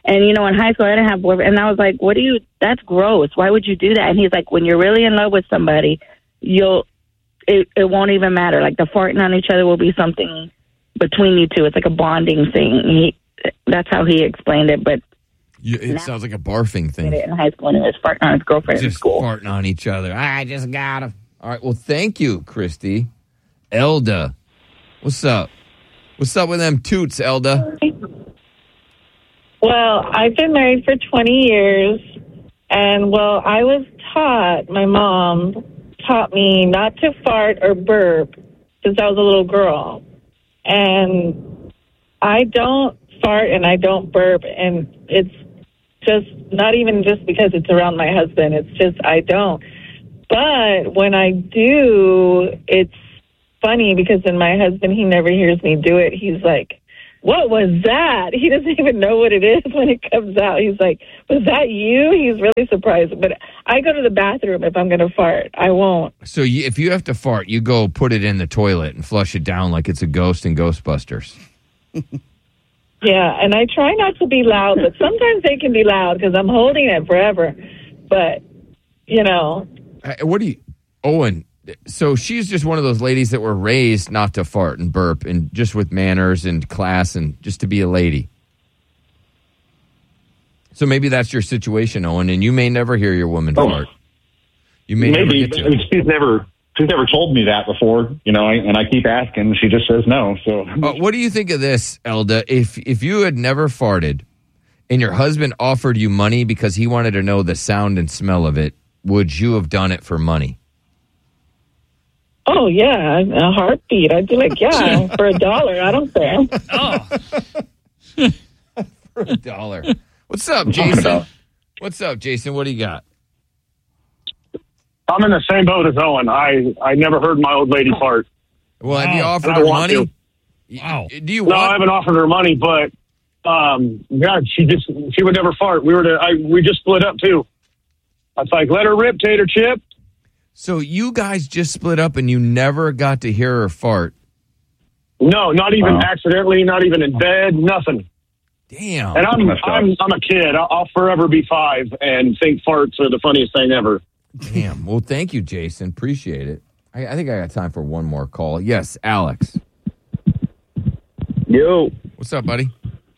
And, you know, in high school, I didn't have boyfriend. And I was like, what do you, that's gross. Why would you do that? And he's like, when you're really in love with somebody, you'll, it, it won't even matter. Like the farting on each other will be something between you two. It's like a bonding thing. He, that's how he explained it. But you, it sounds like a barfing thing. In high school, and he was farting on his girlfriend just in school. farting on each other. I just got him. All right. Well, thank you, Christy. Elda, what's up? What's up with them toots, Elda? Well, I've been married for twenty years, and well, I was taught, my mom taught me not to fart or burp since I was a little girl. And I don't fart and I don't burp, and it's just not even just because it's around my husband. It's just I don't. But when I do, it's funny because then my husband, he never hears me do it. He's like, what was that? He doesn't even know what it is when it comes out. He's like, was that you? He's really surprised. But I go to the bathroom if I'm going to fart. I won't. So you, if you have to fart, you go put it in the toilet and flush it down like it's a ghost in Ghostbusters. Yeah, and I try not to be loud, but sometimes they can be loud because I'm holding it forever. But, you know. What do you, Owen, so she's just one of those ladies that were raised not to fart and burp and just with manners and class and just to be a lady. So maybe that's your situation, Owen, and you may never hear your woman oh, fart. You may maybe, never get to. but she's never she's never told me that before, you know, and I keep asking, she just says no. So, uh, what do you think of this, Elda? If if you had never farted and your husband offered you money because he wanted to know the sound and smell of it, would you have done it for money? Oh, yeah, a heartbeat. I'd be like, yeah, for a dollar. I don't care. Oh. For a dollar. What's up, Jason? What's up, Jason? What do you got? I'm in the same boat as Owen. I, I never heard my old lady fart. Well, have you And offered I her want money? to. Wow. Do you No, want? I haven't offered her money, but um, God, she just she would never fart. We were to, I, we just split up too. I was like, let her rip, Tater Chip. So you guys just split up and you never got to hear her fart? No, not even Wow. accidentally, not even in bed, nothing. Damn. And I'm I'm I'm a kid. I'll, I'll forever be five and think farts are the funniest thing ever. Damn. Well, thank you, Jason. Appreciate it. I, I think I got time for one more call. Yes, Alex. Yo. What's up, buddy?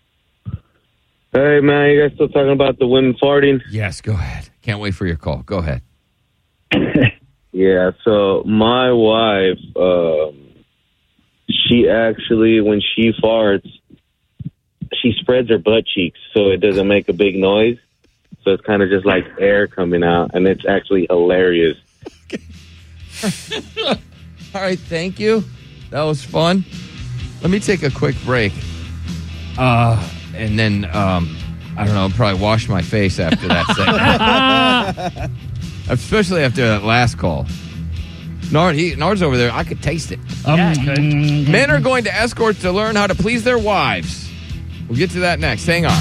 Hey, man, you guys still talking about the women farting? Yes, go ahead. Can't wait for your call. Go ahead. Yeah, so my wife, um, she actually, when she farts, she spreads her butt cheeks so it doesn't make a big noise. So it's kind of just like air coming out, and it's actually hilarious. All right, thank you. That was fun. Let me take a quick break. Uh, and then, um, I don't know, I'll probably wash my face after that segment. Especially after that last call. Nard, he, Nard's over there. I could taste it. Um, Yeah, I could. Men are going to escorts to learn how to please their wives. We'll get to that next. Hang on.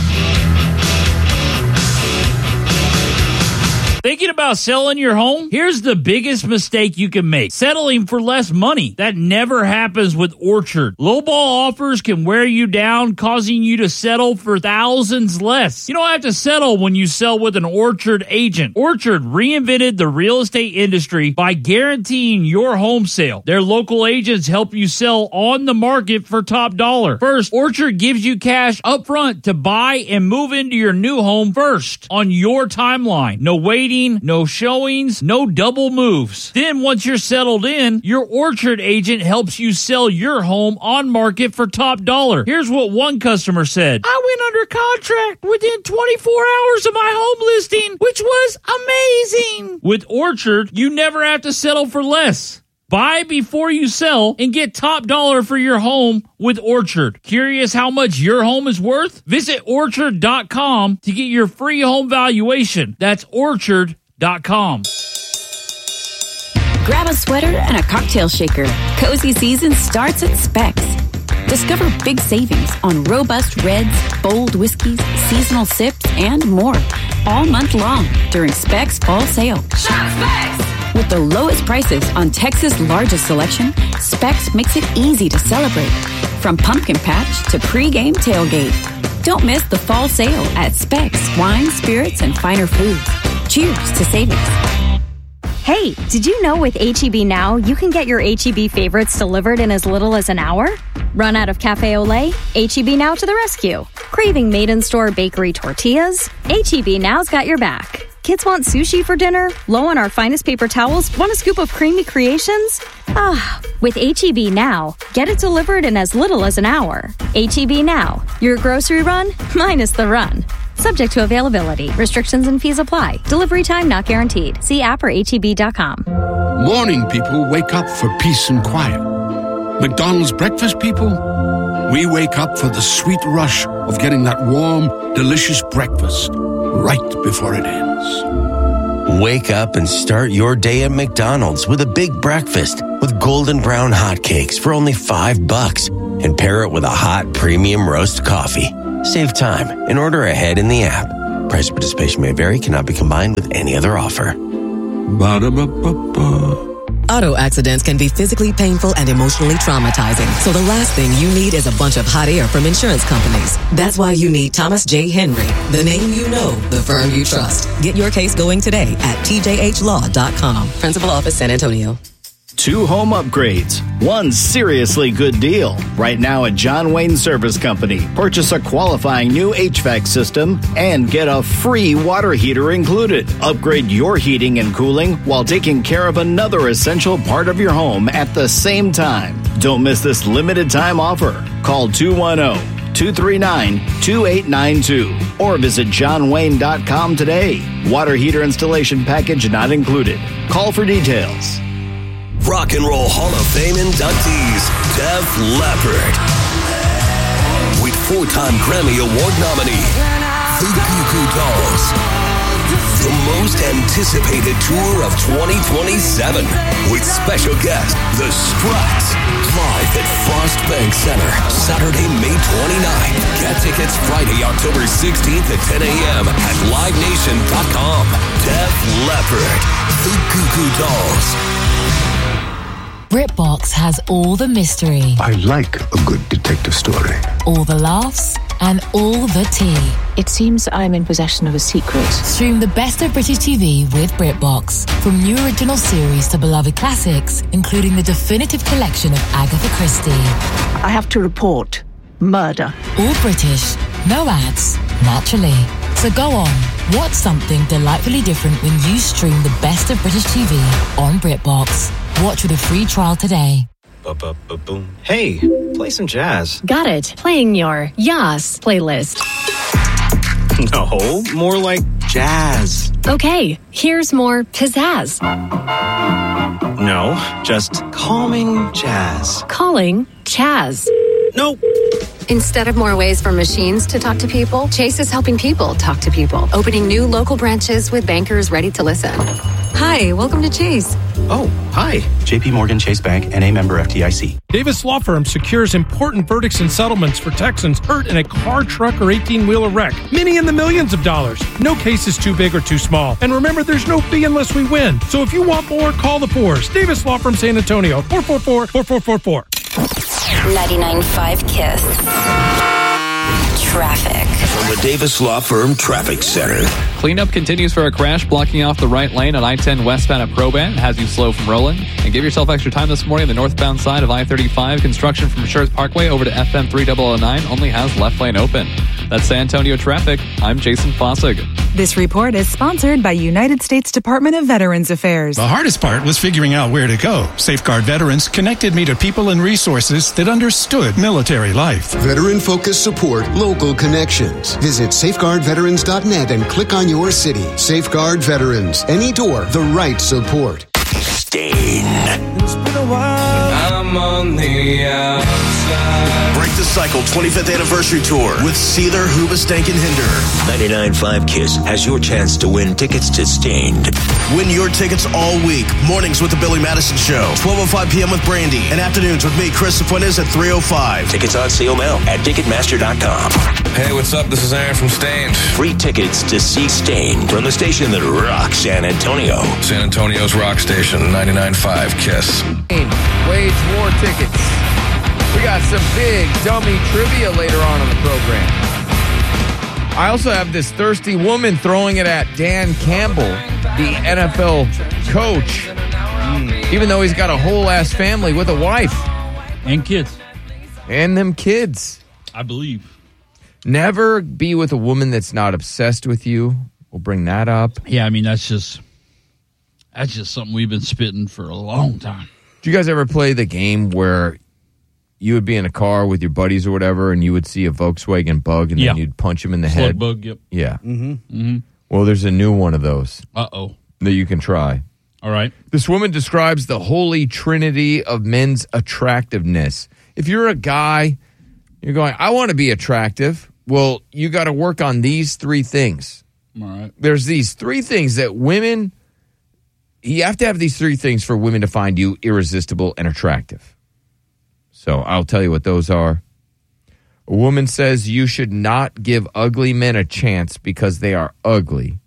Thinking about selling your home? Here's the biggest mistake you can make. Settling for less money. That never happens with Orchard. Lowball offers can wear you down, causing you to settle for thousands less. You don't have to settle when you sell with an Orchard agent. Orchard reinvented the real estate industry by guaranteeing your home sale. Their local agents help you sell on the market for top dollar. First, Orchard gives you cash up front to buy and move into your new home first on your timeline. No waiting. No showings, no double moves. Then once you're settled in, your Orchard agent helps you sell your home on market for top dollar. Here's what one customer said. I went under contract within twenty-four hours of my home listing, which was amazing. With Orchard, you never have to settle for less. Buy before you sell and get top dollar for your home with Orchard. Curious how much your home is worth? Visit orchard dot com to get your free home valuation. That's orchard dot com. Grab a sweater and a cocktail shaker. Cozy season starts at Specs. Discover big savings on robust reds, bold whiskeys, seasonal sips, and more. All month long during Specs Fall Sale. Shop Specs! With the lowest prices on Texas' largest selection, Specs makes it easy to celebrate. From pumpkin patch to pregame tailgate. Don't miss the fall sale at Specs Wine, Spirits, and Finer Foods. Cheers to savings. Hey, did you know with H E B Now, you can get your H E B favorites delivered in as little as an hour? Run out of Cafe Olé? H E B Now to the rescue. Craving made-in-store bakery tortillas? H E B Now's got your back. Kids want sushi for dinner? Low on our finest paper towels? Want a scoop of creamy creations? Ah, with H E B Now, get it delivered in as little as an hour. H E B Now, your grocery run minus the run. Subject to availability. Restrictions and fees apply. Delivery time not guaranteed. See app or H E B dot com. Morning people wake up for peace and quiet. McDonald's breakfast people, we wake up for the sweet rush of getting that warm, delicious breakfast right before it ends. Wake up and start your day at McDonald's with a big breakfast with golden brown hotcakes for only five bucks and pair it with a hot premium roast coffee. Save time and order ahead in the app. Price participation may vary, cannot be combined with any other offer. Ba-da-ba-ba-ba. Auto accidents can be physically painful and emotionally traumatizing. So the last thing you need is a bunch of hot air from insurance companies. That's why you need Thomas J. Henry, the name you know, the firm you trust. Get your case going today at T J H law dot com. Principal Office, San Antonio. Two home upgrades. One seriously good deal. Right now at John Wayne Service Company. Purchase a qualifying new H V A C system and get a free water heater included. Upgrade your heating and cooling while taking care of another essential part of your home at the same time. Don't miss this limited time offer. Call two one zero, two three nine, two eight nine two or visit john wayne dot com today. Water heater installation package not included. Call for details. Rock and Roll Hall of Fame inductees, Def Leppard. With four-time Grammy Award nominee, the Goo Goo Dolls. The most anticipated tour of twenty twenty-seven. With special guest, The Struts. Live at Frost Bank Center, Saturday, May twenty-ninth. Get tickets Friday, October sixteenth at ten a.m. at live nation dot com. Def Leppard, the Goo Goo Dolls. BritBox has all the mystery. I like a good detective story. All the laughs and all the tea. It seems I'm in possession of a secret. Stream the best of British T V with BritBox. From new original series to beloved classics, including the definitive collection of Agatha Christie. I have to report murder. All British, no ads, naturally. So go on, watch something delightfully different when you stream the best of British T V on BritBox. Watch with a free trial today. Ba-ba-ba-boom. Hey, play some jazz. Got it. Playing your Yas playlist. No, more like jazz. Okay, here's more pizzazz. No, just calming jazz. Calling Chaz. Nope. Instead of more ways for machines to talk to people, Chase is helping people talk to people, opening new local branches with bankers ready to listen. Hi, welcome to Chase. Oh, hi. J P Morgan Chase Bank, N A member F D I C. Davis Law Firm secures important verdicts and settlements for Texans hurt in a car, truck, or eighteen-wheeler wreck. Many in the millions of dollars. No case is too big or too small. And remember, there's no fee unless we win. So if you want more, call the Fours. Davis Law Firm San Antonio, four four four, four four four four. ninety-nine point five Kiss. Traffic. From the Davis Law Firm Traffic Center. Cleanup continues for a crash blocking off the right lane on I ten westbound at Proban. It has you slow from rolling. And give yourself extra time this morning on the northbound side of I thirty-five. Construction from Schurz Parkway over to F M three thousand nine only has left lane open. That's San Antonio Traffic. I'm Jason Fossig. This report is sponsored by United States Department of Veterans Affairs. The hardest part was figuring out where to go. Safeguard Veterans connected me to people and resources that understood military life. Veteran-focused support, local connections. Visit safeguard veterans dot net and click on your city. Safeguard Veterans. Any door, the right support. Stain. It's been a while. I'm on the outside. Break the Cycle twenty-fifth Anniversary Tour with Seether, Hoobastank, and Hinder. ninety-nine point five Kiss has your chance to win tickets to Stained. Win your tickets all week. Mornings with the Billy Madison Show. twelve oh five p.m. with Brandy. And afternoons with me, Chris Fuentes at three oh five. Tickets on sale now at Ticketmaster dot com. Hey, what's up? This is Aaron from Stained. Free tickets to see Stained from the station that rocks San Antonio. San Antonio's rock station, ninety-nine point five Kiss. Wage War tickets. We got some big dummy trivia later on in the program. I also have this thirsty woman throwing it at Dan Campbell, the N F L coach, even though he's got a whole ass family with a wife. And kids. And them kids. I believe. Never be with a woman that's not obsessed with you. We'll bring that up. Yeah, I mean, that's just that's just something we've been spitting for a long time. Do you guys ever play the game where you would be in a car with your buddies or whatever, and you would see a Volkswagen Bug, and Yeah. then you'd punch him in the Slug head? bug, yep. Yeah. Mm-hmm. Mm-hmm. Well, there's a new one of those. Uh-oh. That you can try. All right. This woman describes the holy trinity of men's attractiveness. If you're a guy, you're going, I want to be attractive. Well, you got to work on these three things. All right. There's these three things that women, you have to have these three things for women to find you irresistible and attractive. So I'll tell you what those are. A woman says you should not give ugly men a chance because they are ugly.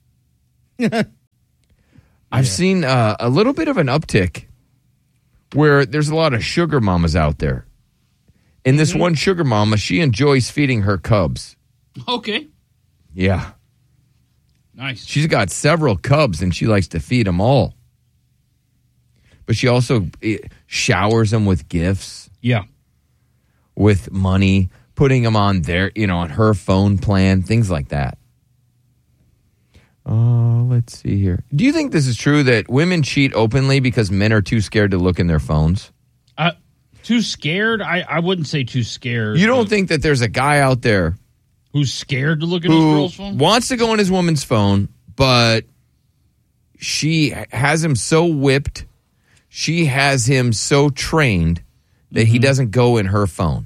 I've seen uh, a little bit of an uptick where there's a lot of sugar mamas out there. And this Mm-hmm. one sugar mama, she enjoys feeding her cubs. Okay. Yeah. Nice. She's got several cubs and she likes to feed them all. But she also eh, showers them with gifts. Yeah. With money, putting them on their, you know, on her phone plan, things like that. Oh, let's see here. Do you think this is true that women cheat openly because men are too scared to look in their phones? Uh, too scared? I, I wouldn't say too scared. You don't think that there's a guy out there who's scared to look at his who girl's phone? wants to go on his woman's phone, but she has him so whipped, she has him so trained that Mm-hmm. he doesn't go in her phone?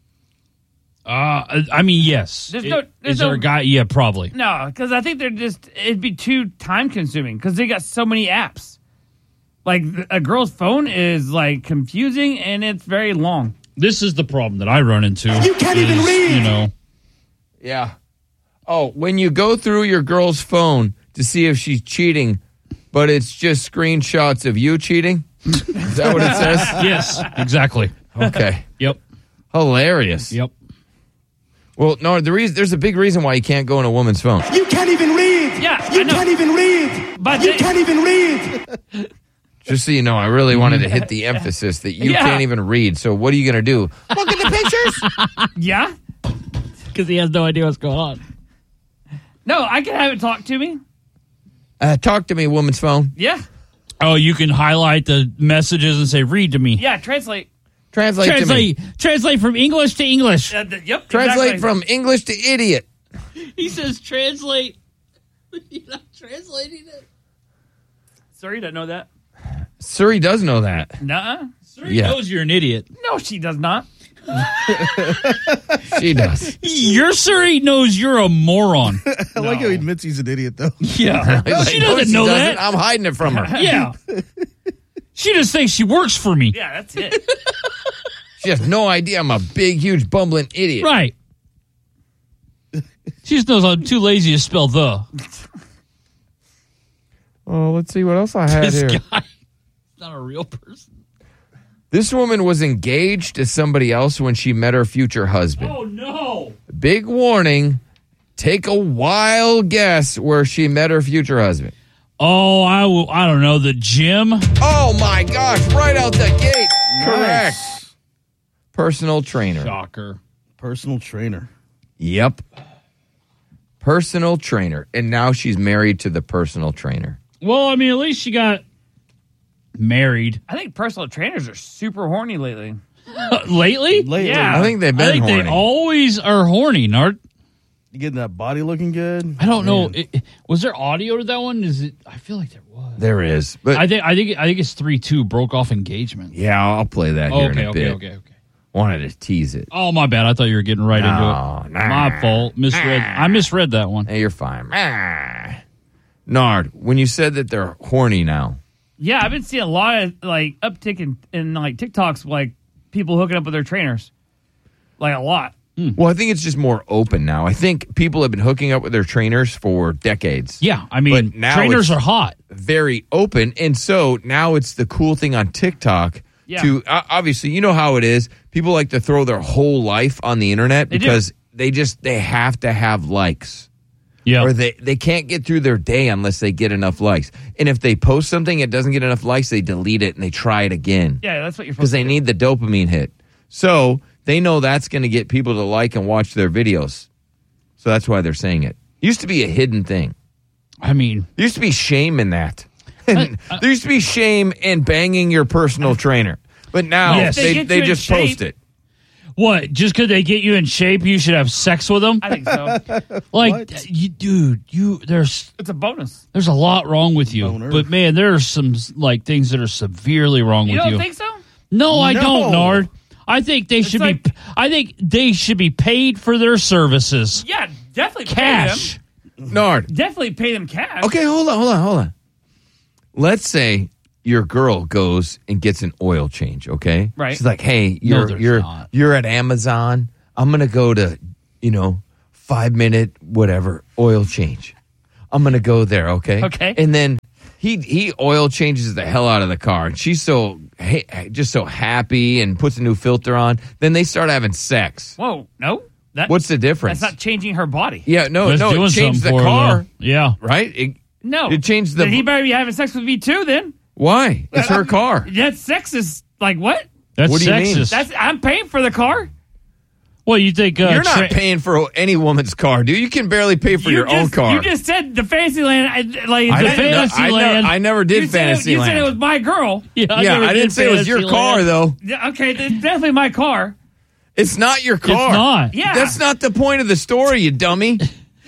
Uh, I mean, yes. There's It- no- there's is there no- a guy? Yeah, probably. No, because I think they're just, it'd be too time consuming because they got so many apps. Like a girl's phone is like confusing and it's very long. This is the problem that I run into. You can't is, even read. You know, Yeah. Oh, when you go through your girl's phone to see if she's cheating, but it's just screenshots of you cheating? Is that what it says? Yes, exactly. Okay. Yep. Hilarious. Yep. Well, no, the reason there's a big reason why you can't go in a woman's phone. You can't even read. Yeah, you can't even read. But you can't even read. Just so you know, I really wanted to hit the emphasis that you Yeah. can't even read. So what are you going to do? Look at the pictures. Yeah, because he has no idea what's going on. no, I can have it talk to me. Uh, talk to me, woman's phone. Yeah, Oh, you can highlight the messages and say, "Read to me." yeah, translate. Translate, Translate. to me. Translate from English to English. Uh, th- yep, Translate exactly. from English to idiot. He says, "Translate." You're not translating it. Sorry, don't know that. Suri does know that. Nuh-uh. He Yeah. knows you're an idiot. No, she does not. She does. Your Suri knows you're a moron. I like how he admits he's an idiot, though. Yeah. Like, She no, doesn't know doesn't. that. I'm hiding it from her. Yeah. She just thinks she works for me. Yeah, that's it. She has no idea I'm a big, huge, bumbling idiot. Right. She just knows I'm too lazy to spell the. Oh, let's see what else I had This here. guy is not a real person. This woman was engaged to somebody else when she met her future husband. Oh, no. Big warning. Take a wild guess where she met her future husband. Oh, I, will, I don't know. The gym? Oh, my gosh. Right out the gate. Nice. Correct. Personal trainer. Shocker. Personal trainer. Yep. Personal trainer. And now she's married to the personal trainer. Well, I mean, at least she got married. I think personal trainers are super horny lately. Lately? Lately. Yeah. I think they've I been think horny. they always are horny, Nart. You getting that body looking good? I don't know. Man. It, it- was there audio to that one? Is it? I feel like there was. There is. But I think. I think. I think it's three two. Broke off engagement. yeah, I'll play that here Okay. in a Okay. bit. Okay. Okay. Wanted to tease it. Oh, my bad. I thought you were getting right No, into it. nah. My fault. Misread. I misread that one. Hey, you're fine. Ah. Nard, when you said that they're horny now, Yeah, I've been seeing a lot of like uptick in, in like TikToks, like people hooking up with their trainers, like a lot. well, I think it's just more open now. I think people have been hooking up with their trainers for decades. Yeah, I mean, But now trainers it's are hot. very open, and so now it's the cool thing on TikTok. Yeah. To uh, obviously, you know how it is. People like to throw their whole life on the internet They do. because they just they have to have likes. Yeah. Or they, they can't get through their day unless they get enough likes. And if they post something, it doesn't get enough likes, they delete it and they try it again. Yeah, that's what you're supposed Because to they do. need the dopamine hit. So they know that's going to get people to like and watch their videos. So that's why they're saying it. Used to be a hidden thing. I mean, there used to be shame in that. And I, I, there used to be shame in banging your personal trainer. But now yes. they, they, they just post it. What? Just because they get you in shape, you should have sex with them? I think so. Like, you, dude, you there's it's a bonus. There's a lot wrong with you, Boner. but man, there are some like things that are severely wrong You with don't you. think so? No, I No. don't, Nard. I think they should like- be. I think they should be paid for their services. Yeah, definitely Cash. pay Nard. them. Definitely pay them cash. Okay, hold on, hold on, hold on. Let's say your girl goes and gets an oil change, okay? Right. She's like, hey, you're there's you're not. you're at Amazon. I'm gonna go to, you know, five minute whatever oil change. I'm gonna go there, okay? Okay. And then he he oil changes the hell out of the car, and she's so hey, just so happy and puts a new filter on. Then they start having sex. Whoa, no. That, What's the difference? That's not changing her body. Yeah, no, That's no, doing it changed the something for her, car, though. Yeah. right? It, No. It changed the. Then he better be having sex with me too then. Why? It's her car. That sex is like what? That's What do you mean? sexist. That's I'm paying for the car. Well, you think uh, You're not tra- paying for any woman's car, dude. You can barely pay for you your just, own car. You just said the Fantasyland. I- Like I the didn't know- I, never, I never did you said it- Fantasyland. You said it was my girl. Yeah, I, yeah, never I didn't did say it was your Fantasyland. car, though. Yeah, okay, it's definitely my car. It's not your car. It's not. Yeah. That's not the point of the story, you dummy.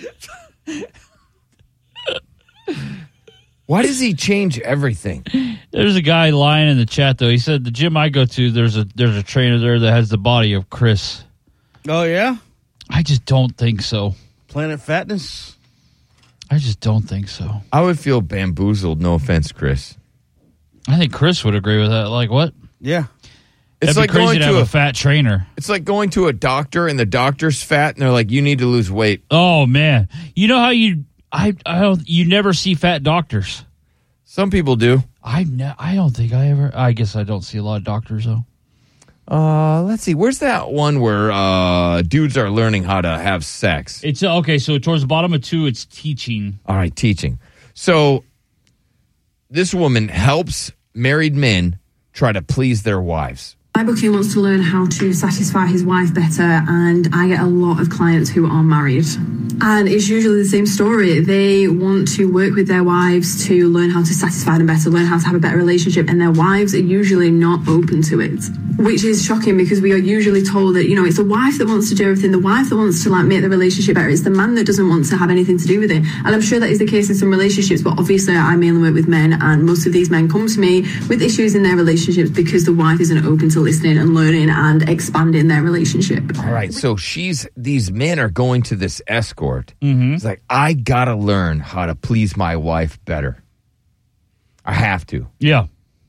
Why does he change everything? There's a guy lying in the chat though. He said the gym I go to, there's a there's a trainer there that has the body of Chris. Oh, yeah? I just don't think so. Planet Fatness? I just don't think so. I would feel bamboozled. No offense, Chris. I think Chris would agree with that. Like what? Yeah. It's It'd like be crazy going to to have a a fat trainer. It's like going to a doctor and the doctor's fat and they're like, you need to lose weight. Oh man, you know how you I I don't you never see fat doctors. Some people do. I ne- I don't think I ever. I guess I don't see a lot of doctors though. Uh, let's see. Where's that one where uh, dudes are learning how to have sex? It's uh, okay. So towards the bottom of two, it's teaching. All right, teaching. So this woman helps married men try to please their wives. My booking wants to learn how to satisfy his wife better, and I get a lot of clients who are married. And it's usually the same story. They want to work with their wives to learn how to satisfy them better, learn how to have a better relationship, and their wives are usually not open to it, which is shocking because we are usually told that, you know, it's the wife that wants to do everything, the wife that wants to like make the relationship better. It's the man that doesn't want to have anything to do with it. And I'm sure that is the case in some relationships, but obviously I mainly work with men, and most of these men come to me with issues in their relationships because the wife isn't open to listening and learning and expanding their relationship. All right, so she's these men are going to this escort. Mm-hmm. It's like, I gotta learn how to please my wife better. I have to. Yeah.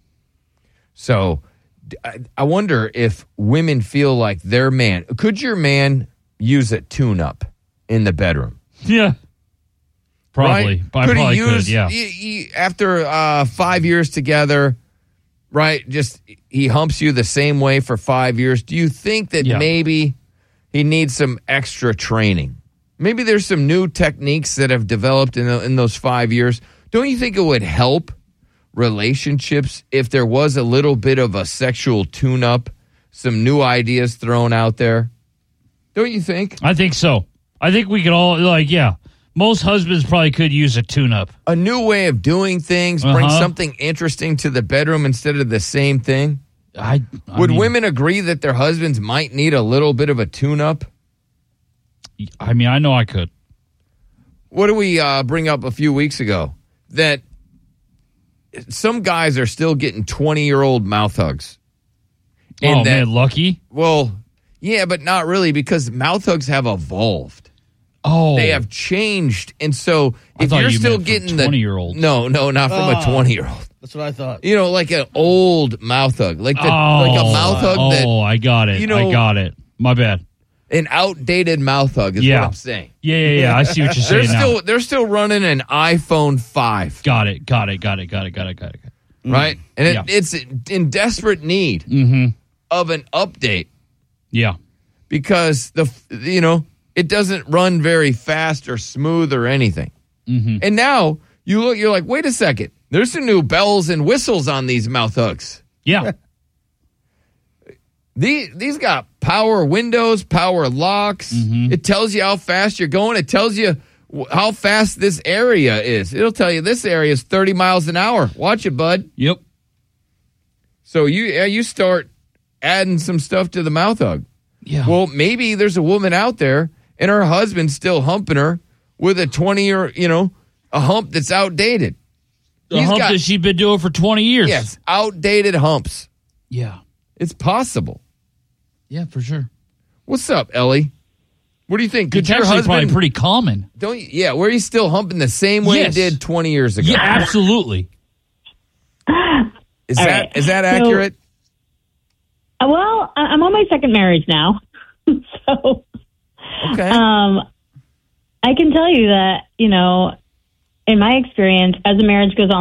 So d- I, I wonder if women feel like their man. Could your man use a tune-up in the bedroom? Yeah. Probably. Right? I Could probably he use could, yeah. he- he- after uh, five years together? Right, just he humps you the same way for five years. Do you think that Yeah. maybe he needs some extra training? Maybe there's some new techniques that have developed in, the, in those five years. Don't you think it would help relationships if there was a little bit of a sexual tune-up, some new ideas thrown out there? Don't you think? I think so. I think we could all, like, yeah. Most husbands probably could use a tune-up. A new way of doing things, bring Uh-huh. something interesting to the bedroom instead of the same thing. I, I Would mean, women agree that their husbands might need a little bit of a tune-up? I mean, I know I could. What did we uh, bring up a few weeks ago? That some guys are still getting twenty-year-old mouth hugs. And oh, that, man, lucky? Well, yeah, but not really, because mouth hugs have evolved. Oh. They have changed. And so I if thought you're you still meant from getting the twenty-year-olds. No, no, not from Oh. a twenty-year-old. That's what I thought. You know, like an old mouth hug. Like the oh, like a mouth hug oh, that I got it. you know- I got it. My bad. an outdated mouth hug is Yeah. what I'm saying. Yeah, yeah, yeah. I see what you're They're saying now. still they're still running an iPhone five. Got it, got it, got it, got it, got it, got it. Right? And it, Yeah. it's in desperate need Mm-hmm. of an update Yeah. because the you know it doesn't run very fast or smooth or anything. Mm-hmm. And now you look, you're like, wait a second. There's some new bells and whistles on these mouth hooks. Yeah. these, these got power windows, power locks. Mm-hmm. It tells you how fast you're going. It tells you how fast this area is. It'll tell you this area is thirty miles an hour. Watch it, bud. Yep. So you yeah, you start adding some stuff to the mouth hug. Yeah. Well, maybe there's a woman out there and her husband's still humping her with a twenty or, you know, a hump that's outdated. The He's hump got- that she's been doing for twenty years. Yes, outdated humps. Yeah. It's possible. Yeah, for sure. What's up, Ellie? What do you think? Could It's your actually husband probably pretty common. Don't you, yeah, where he's still humping the same way Yes. he did twenty years ago? Yeah, absolutely. Is All that right. is that So- accurate? Uh, Well, I- I'm on my second marriage now. so, okay. um, I can tell you that, you know, in my experience, as the marriage goes on